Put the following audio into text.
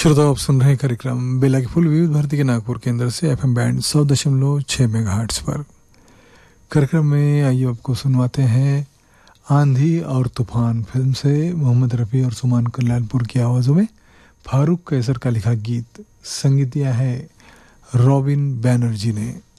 श्रोता आप सुन रहे हैं कार्यक्रम बेला की फुल विविध भारती के नागपुर केंद्र से एफएम बैंड 100.6 मेगाहर्ट्ज पर। कार्यक्रम में आइए आपको सुनवाते हैं आंधी और तूफान फिल्म से मोहम्मद रफ़ी और सुमान कल्याणपुर की आवाज़ों में फारूक कैसर का लिखा गीत। संगीत दिया है रॉबिन बैनर्जी ने।